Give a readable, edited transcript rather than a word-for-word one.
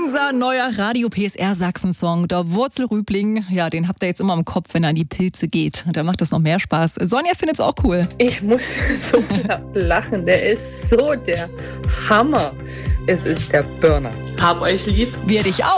Unser neuer Radio PSR Sachsen-Song, der Wurzelrübling, ja, den habt ihr jetzt immer im Kopf, wenn er an die Pilze geht. Und da macht das noch mehr Spaß. Sonja findet es auch cool. Ich muss so lachen, der ist so der Hammer. Es ist der Burner. Hab euch lieb. Wir dich auch.